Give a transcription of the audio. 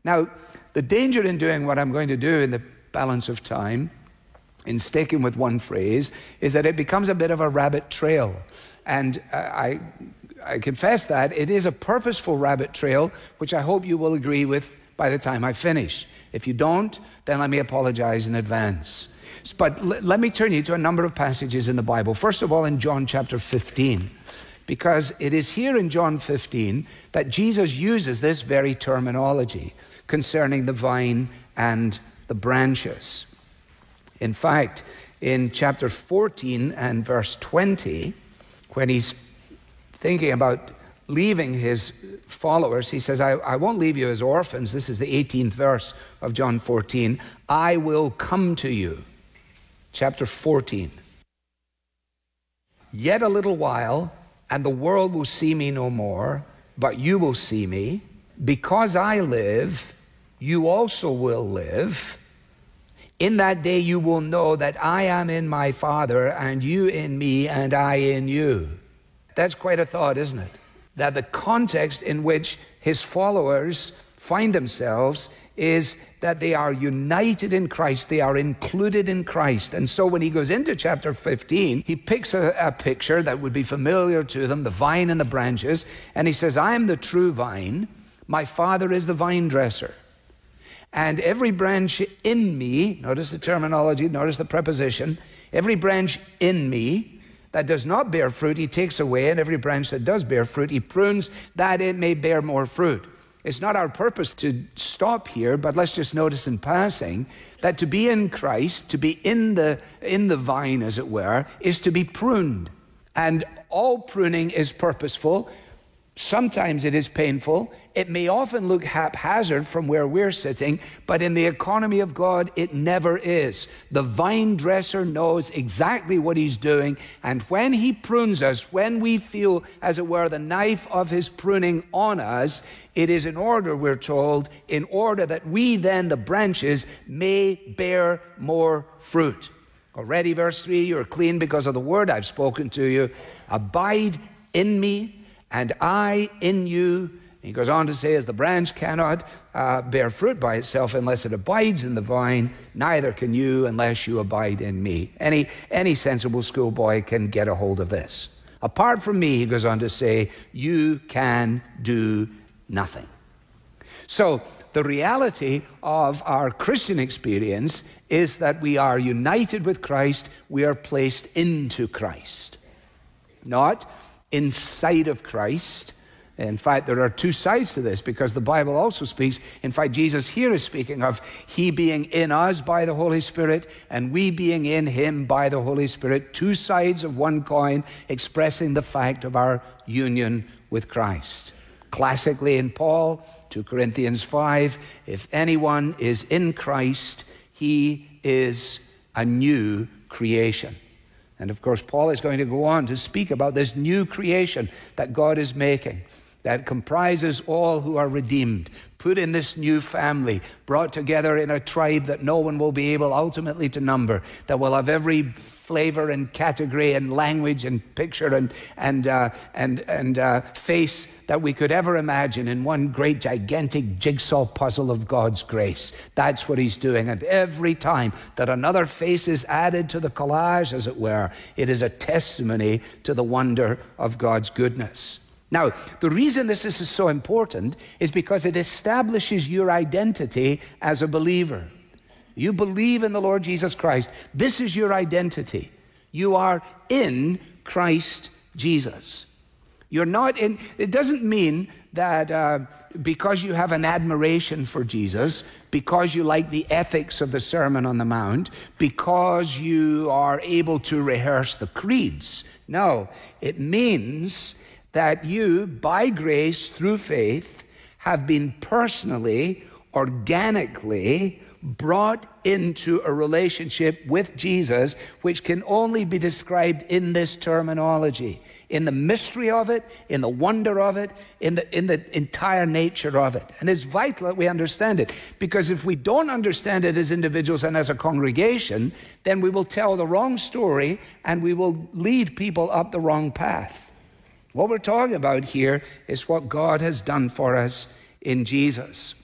Now, the danger in doing what I'm going to do in the balance of time, in sticking with one phrase, is that it becomes a bit of a rabbit trail. And I confess that it is a purposeful rabbit trail, which I hope you will agree with by the time I finish. If you don't, then let me apologize in advance. But let me turn you to a number of passages in the Bible. First of all, in John chapter 15, because it is here in John 15 that Jesus uses this very terminology concerning the vine and the branches. In fact, in chapter 14 and verse 20, when he's thinking about leaving his followers, he says, I won't leave you as orphans. This is the 18th verse of John 14. I will come to you. Chapter 14. Yet a little while, and the world will see me no more, but you will see me. Because I live, you also will live. In that day you will know that I am in my Father, and you in me, and I in you. That's quite a thought, isn't it? That the context in which his followers find themselves is that they are united in Christ, they are included in Christ. And so when he goes into chapter 15, he picks a picture that would be familiar to them, the vine and the branches, and he says, I am the true vine, my Father is the vine dresser. And every branch in me, notice the terminology, notice the preposition, every branch in me that does not bear fruit, he takes away, and every branch that does bear fruit, he prunes that it may bear more fruit. It's not our purpose to stop here, but let's just notice in passing that to be in Christ, to be in the vine, as it were, is to be pruned. And all pruning is purposeful. Sometimes it is painful. It may often look haphazard from where we're sitting, but in the economy of God, it never is. The vine dresser knows exactly what he's doing, and when he prunes us, when we feel, as it were, the knife of his pruning on us, it is in order, we're told, in order that we then, the branches, may bear more fruit. Already, verse 3, you're clean because of the word I've spoken to you. Abide in me, and I in you. He goes on to say, as the branch cannot bear fruit by itself unless it abides in the vine, neither can you unless you abide in me. Any sensible schoolboy can get a hold of this. Apart from me, he goes on to say, you can do nothing. So the reality of our Christian experience is that we are united with Christ, we are placed into Christ, not inside of Christ. In fact, there are two sides to this, because the Bible also speaks, in fact, Jesus here is speaking of he being in us by the Holy Spirit and we being in him by the Holy Spirit, two sides of one coin expressing the fact of our union with Christ. Classically in Paul, 2 Corinthians 5, if anyone is in Christ, he is a new creation. And of course, Paul is going to go on to speak about this new creation that God is making, that comprises all who are redeemed, put in this new family, brought together in a tribe that no one will be able ultimately to number, that will have every flavor and category and language and picture and face that we could ever imagine in one great gigantic jigsaw puzzle of God's grace. That's what he's doing. And every time that another face is added to the collage, as it were, it is a testimony to the wonder of God's goodness. Now, the reason this is so important is because it establishes your identity as a believer. You believe in the Lord Jesus Christ. This is your identity. You are in Christ Jesus. You're not in, it doesn't mean that because you have an admiration for Jesus, because you like the ethics of the Sermon on the Mount, because you are able to rehearse the creeds. No, it means that you, by grace, through faith, have been personally, organically brought into a relationship with Jesus, which can only be described in this terminology, in the mystery of it, in the wonder of it, in the entire nature of it. And it's vital that we understand it, because if we don't understand it as individuals and as a congregation, then we will tell the wrong story and we will lead people up the wrong path. What we're talking about here is what God has done for us in Jesus.